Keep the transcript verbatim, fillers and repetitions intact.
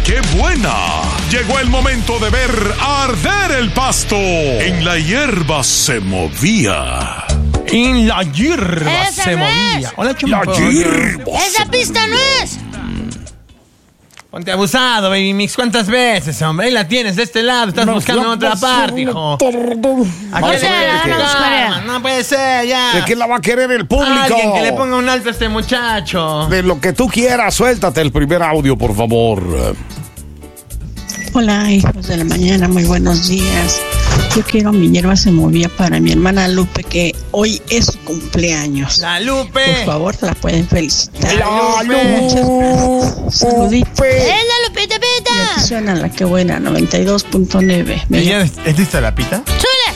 qué buena! Llegó el momento de ver arder el pasto. En la hierba se movía. En la hierba Esa se no movía. es. Hola, La chumpo. hierba. ¡Esa pista no es! Ponte abusado, Baby Mix. ¿Cuántas veces, hombre? Ahí la tienes de este lado. Estás No, buscando en no, otra no, parte, no, hijo. no, ¿A O quién sea, le la quieres gana pegar? Corea. No puede ser, ya. ¿De qué la va a querer el público? Alguien que le ponga un alto a este muchacho. De lo que tú quieras, suéltate el primer audio, por favor. Hola, hijos de la mañana, muy buenos días. Yo quiero Mi Hierba se movía para mi hermana Lupe, que hoy es su cumpleaños. La Lupe. Por favor, te la pueden felicitar. La Muchas gracias. Saluditos. ¡Es la Lupita Y aquí Pita! suena la que buena, noventa y dos punto nueve. ¿Ella es, es lista la pita? ¡Súbele!